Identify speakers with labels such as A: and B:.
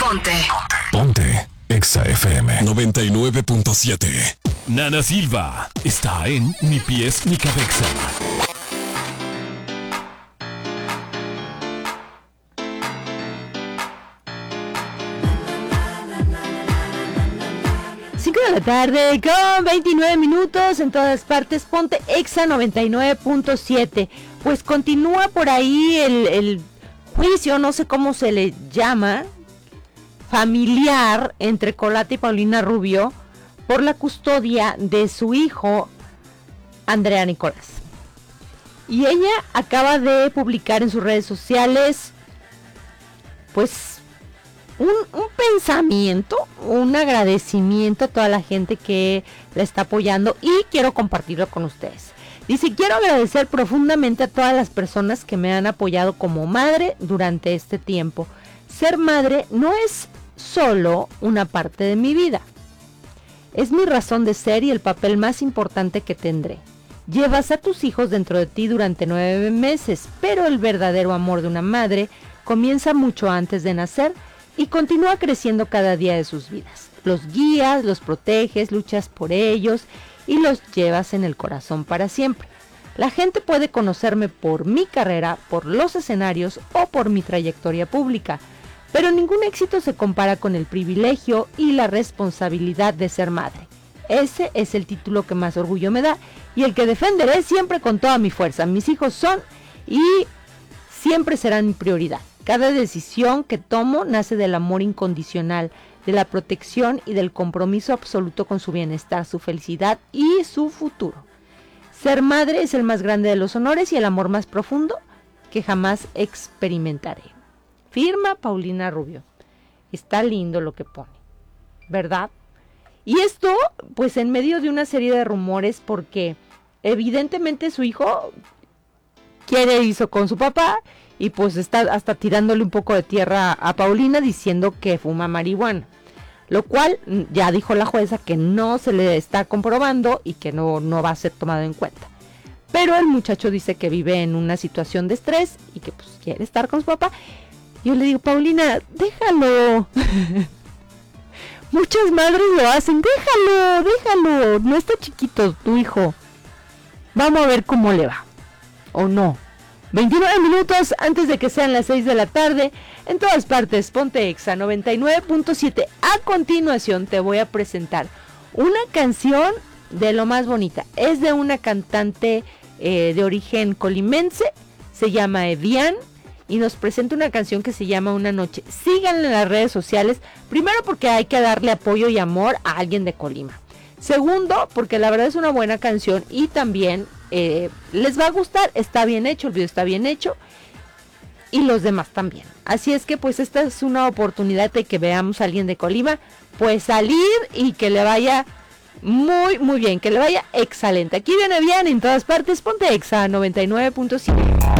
A: Ponte Exa FM 99.7. Nana Silva está en Ni Pies Ni Cabeza.
B: De la tarde con 29 minutos en todas partes. Ponte Exa 99.7. Pues continúa por ahí el juicio, no sé cómo se le llama, familiar entre Colata y Paulina Rubio por la custodia de su hijo Andrea Nicolás. Y ella acaba de publicar en sus redes sociales pues un pensamiento, un agradecimiento a toda la gente que la está apoyando y quiero compartirlo con ustedes. Dice, quiero agradecer profundamente a todas las personas que me han apoyado como madre durante este tiempo. Ser madre no es solo una parte de mi vida. Es mi razón de ser y el papel más importante que tendré. Llevas a tus hijos dentro de ti durante 9 meses, pero el verdadero amor de una madre comienza mucho antes de nacer y continúa creciendo cada día de sus vidas. Los guías, los proteges, luchas por ellos y los llevas en el corazón para siempre. La gente puede conocerme por mi carrera, por los escenarios o por mi trayectoria pública, pero ningún éxito se compara con el privilegio y la responsabilidad de ser madre. Ese es el título que más orgullo me da y el que defenderé siempre con toda mi fuerza. Mis hijos son y siempre serán mi prioridad. Cada decisión que tomo nace del amor incondicional, de la protección y del compromiso absoluto con su bienestar, su felicidad y su futuro. Ser madre es el más grande de los honores y el amor más profundo que jamás experimentaré. Firma Paulina Rubio. Está lindo lo que pone, ¿verdad? Y esto, pues en medio de una serie de rumores, porque evidentemente su hijo quiere irse con su papá, y pues está hasta tirándole un poco de tierra a Paulina diciendo que fuma marihuana, lo cual ya dijo la jueza que no se le está comprobando y que no va a ser tomado en cuenta. Pero el muchacho dice que vive en una situación de estrés y que pues quiere estar con su papá. Yo le digo, Paulina, déjalo. Muchas madres lo hacen, déjalo, no está chiquito tu hijo. Vamos a ver cómo le va, o no. 29 minutos antes de que sean las 6 de la tarde, en todas partes, ponte Exa 99.7. A continuación te voy a presentar una canción de lo más bonita. Es de una cantante de origen colimense, se llama Evian, y nos presenta una canción que se llama Una Noche. Síganla en las redes sociales, primero porque hay que darle apoyo y amor a alguien de Colima. Segundo, porque la verdad es una buena canción y también les va a gustar, está bien hecho, el video está bien hecho y los demás también. Así es que pues esta es una oportunidad de que veamos a alguien de Colima, pues salir y que le vaya muy muy bien, que le vaya excelente. Aquí viene bien en todas partes, ponte Exa 99.7.